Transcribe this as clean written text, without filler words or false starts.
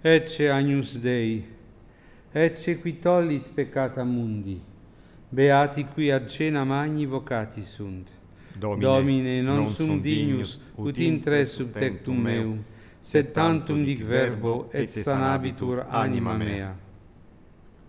Ecce Agnus Dei, ecce qui tollit peccata mundi, beati qui ad cena magni vocati sunt. Domine non sum dignus, ut intres sub tectum meum, sed tantum dic verbo et sanabitur anima mea.